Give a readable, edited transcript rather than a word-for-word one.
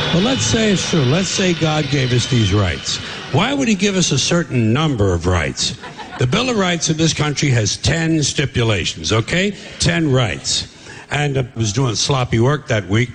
Well, let's say it's true. Let's say God gave us these rights. Why would he give us a certain number of rights? The Bill of Rights in this country has 10 stipulations, okay? 10 rights. And I was doing sloppy work that week.